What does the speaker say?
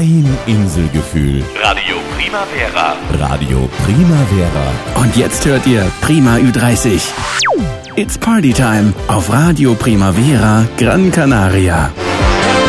Ein Inselgefühl. Radio Primavera. Radio Primavera. Und jetzt hört ihr Prima Ü30. It's Party Time auf Radio Primavera Gran Canaria.